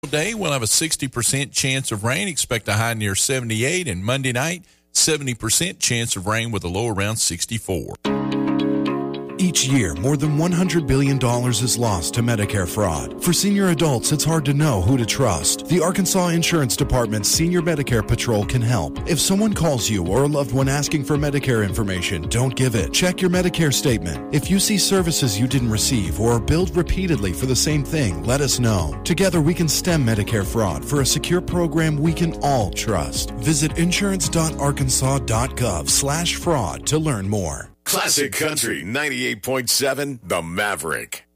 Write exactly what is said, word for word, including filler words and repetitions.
Day, we'll have a sixty percent chance of rain. Expect a high near seventy-eight. And Monday night, seventy percent chance of rain with a low around sixty-four. Each year, more than one hundred billion dollars is lost to Medicare fraud. For senior adults, it's hard to know who to trust. The Arkansas Insurance Department's Senior Medicare Patrol can help. If someone calls you or a loved one asking for Medicare information, don't give it. Check your Medicare statement. If you see services you didn't receive or are billed repeatedly for the same thing, let us know. Together, we can stem Medicare fraud for a secure program we can all trust. Visit insurance.arkansas.gov slash fraud to learn more. Classic Country ninety-eight point seven, The Maverick.